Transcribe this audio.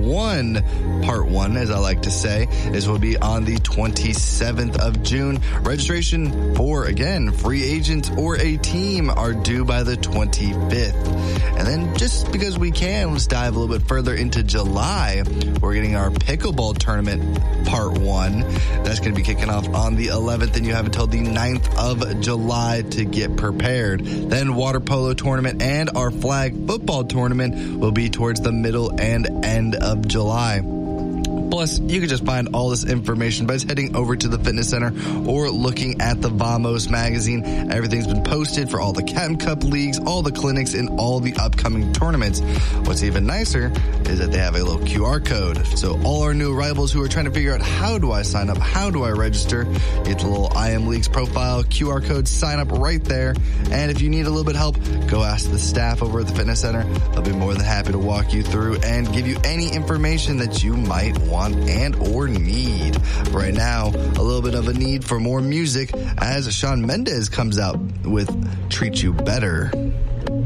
1, part 1, as I like to say. This will be on the 27th of June. Registration for, again, free agents or a team are due by the 25th. And then just because we can, let's dive a little bit further into July. We're getting our pickleball tournament part 1. That's going to be kicking off on the 11th, and you have until the 9th of July to get prepared. Then water polo tournament and our flag football tournament will be towards the middle and end of July. Plus, you can just find all this information by just heading over to the fitness center or looking at the Vamos magazine. Everything's been posted for all the Captain Cup leagues, all the clinics, and all the upcoming tournaments. What's even nicer is that they have a little QR code. So all our new arrivals who are trying to figure out how do I sign up, how do I register, get the little IM Leagues profile, QR code, sign up right there. And if you need a little bit of help, go ask the staff over at the fitness center. They'll be more than happy to walk you through and give you any information that you might want and or need. Right now, a little bit of a need for more music as Shawn Mendes comes out with Treat You Better.